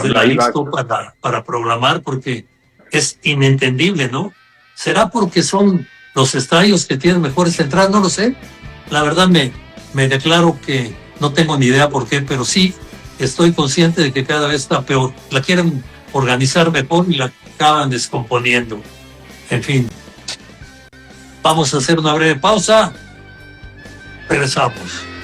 de la ISPO para programar, porque es inentendible, ¿no? ¿Será porque son los estadios que tienen mejores entradas? No lo sé. La verdad me declaro que no tengo ni idea por qué, pero sí estoy consciente de que cada vez está peor. La quieren organizar mejor y la acaban descomponiendo. En fin, vamos a hacer una breve pausa. Regresamos.